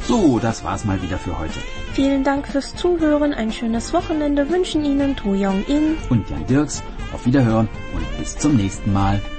So, das war's mal wieder für heute. Vielen Dank fürs Zuhören, ein schönes Wochenende wünschen Ihnen To Young In Und Jan Dirks, auf Wiederhören und bis zum nächsten Mal.